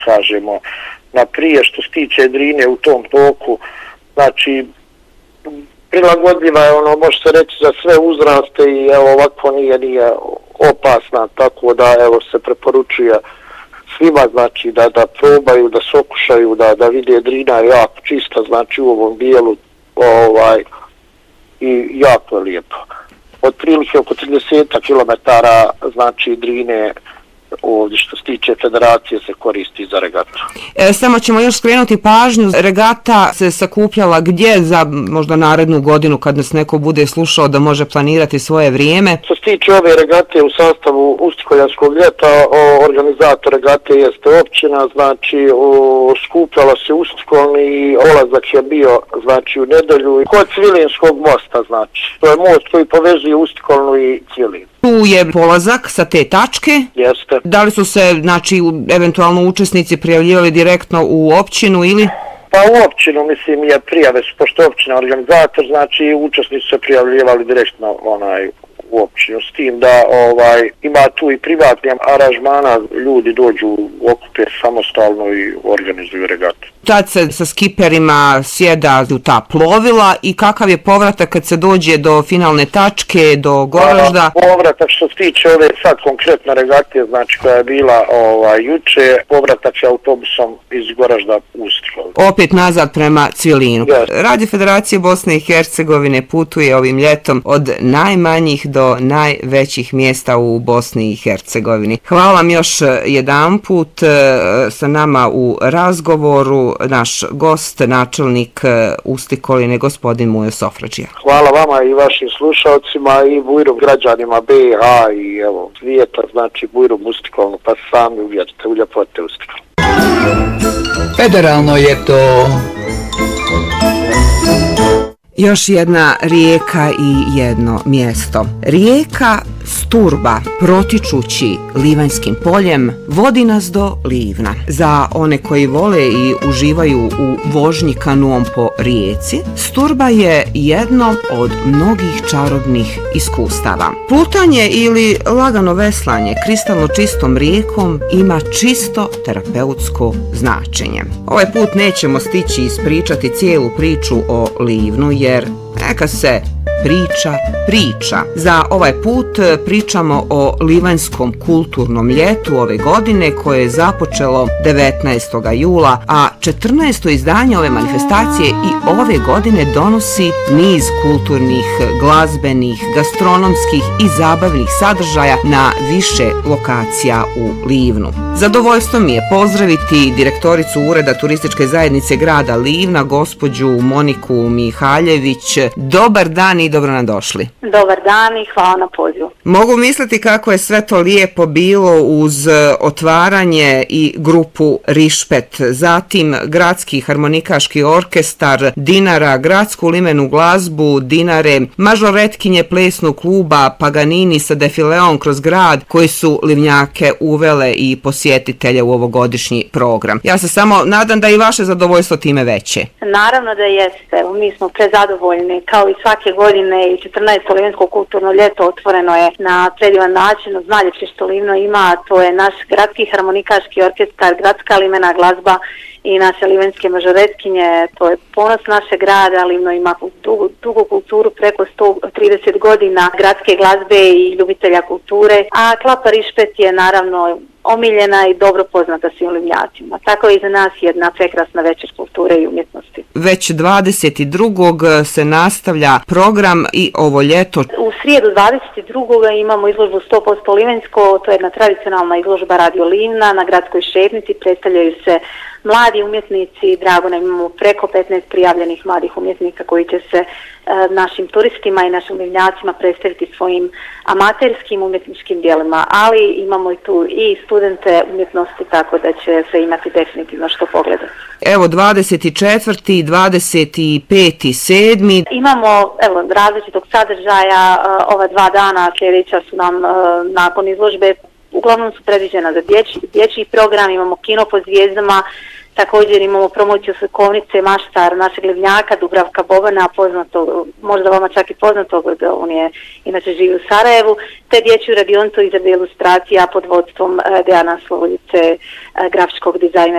kažemo, naprije što se tiče Drine u tom toku, znači prilagodljiva je, može se reći, za sve uzraste i evo ovako nije opasna, tako da evo se preporučuje svima, znači da probaju, da se okušaju, da vide. Drina je jako čista, znači u ovom bijelu, i jako je lijepo. Otprilike oko 30 km, znači Drine ovdje što se tiče federacije se koristi za regatu. Samo ćemo još skrenuti pažnju, regata se sakupljala gdje za možda narednu godinu kad nas neko bude slušao da može planirati svoje vrijeme? Što se tiče ove regate u sastavu Ustikoljanskog ljeta, organizator regate jeste općina, znači skupljala se Ustikolni i olazak je bio znači u nedelju kod Cvilinskog mosta, znači to je most koji povezuje Ustikolnu i Cvilin. Tu je polazak sa te tačke. Jeste. Da li su se, znači, eventualno učesnici prijavljivali direktno u općinu ili? Pa u općinu, mislim, je prijave su, pošto je općina organizator, znači učesnici se prijavljivali direktno u općinu, s tim da ima tu i privatnih aranžmana, ljudi dođu, okupe samostalno i organizuju regatu. Tad se sa skiperima sjeda u ta plovila i kakav je povratak kad se dođe do finalne tačke, do Goražda? Povratak što se tiče ove sad konkretne regate, znači koja je bila juče, povratak je autobusom iz Goražda u Ustikolnu. Opet nazad prema Cvilinu. Yes. Radio Federacije Bosne i Hercegovine putuje ovim ljetom od najmanjih do najvećih mjesta u Bosni i Hercegovini. Hvala vam još jedanput, sa nama u razgovoru naš gost, načelnik Ustikoline, gospodin Mujo Sofradžija. Hvala vama i vašim slušalcima i bujrum građanima BiH i evo svijeta, znači bujrum Ustikolnu, pa sami uvjerite u ljepote Ustikolnu. Federalno je to. Još jedna rijeka i jedno mjesto. Rijeka Sturba, protičući Livanjskim poljem, vodi nas do Livna. Za one koji vole i uživaju u vožnji kanuom po rijeci, Sturba je jedno od mnogih čarobnih iskustava. Plutanje ili lagano veslanje kristalno čistom rijekom ima čisto terapeutsko značenje. Ovaj put nećemo stići ispričati cijelu priču o Livnu, jer neka se priča. Za ovaj put pričamo o Livanjskom kulturnom ljetu ove godine koje je započelo 19. jula, a 14. izdanje ove manifestacije i ove godine donosi niz kulturnih, glazbenih, gastronomskih i zabavnih sadržaja na više lokacija u Livnu. Zadovoljstvo mi je pozdraviti direktoricu Ureda turističke zajednice grada Livna, gospođu Moniku Mihaljević. Dobar dan i dobro nam došli. Dobar dan i hvala na pozivu. Mogu misliti kako je sve to lijepo bilo uz otvaranje i grupu Rišpet, zatim Gradski harmonikaški orkestar Dinara, Gradsku limenu glazbu Dinare, mažoretkinje plesnog kluba Paganini sa defileom kroz grad koji su Livnjake uvele i posjetitelje u ovogodišnji program. Ja se samo nadam da i vaše zadovoljstvo time veće. Naravno da jeste. Mi smo prezadovoljni. Kao i svake godine i 14. Livanjsko kulturno ljeto otvoreno je na predivan način. Od najljepše što Livno ima, to je naš Gradski harmonikaški orkestar, Gradska limena glazba i naše livanjske mažoretkinje. To je ponos našeg grada. Livno ima dugu kulturu, preko 130 godina gradske glazbe i ljubitelja kulture, a Klapa Rišpet je naravno omiljena i dobro poznata svim Livnjacima. Tako je i za nas jedna prekrasna večer kulture i umjetnosti. Već 22. se nastavlja program i ovo ljeto. U srijedu 22. imamo izložbu 100% Livanjsko, to je jedna tradicionalna izložba Radio Livna. Na gradskoj šetnici predstavljaju se mladi umjetnici. Drago nam, imamo preko 15 prijavljenih mladih umjetnika koji će se našim turistima i našim Livnjacima predstaviti svojim amaterskim umjetničkim dijelima, ali imamo i tu i studente umjetnosti, tako da će se imati definitivno što pogledati. Evo 24. 25.7. Imamo različitog sadržaja, ova 2 dana sljedeća su nam nakon izložbe, uglavnom su predviđena za dječji program, imamo kino po zvijezdama. Također imamo promociju slikovnice Maštar našeg Livnjaka, Dubravka Bobana, poznato, možda vama čak i poznatog, on je inače živi u Sarajevu, te dječju radionicu izrade ilustracija pod vodstvom Dejana Slovoljice, grafičkog dizajnera.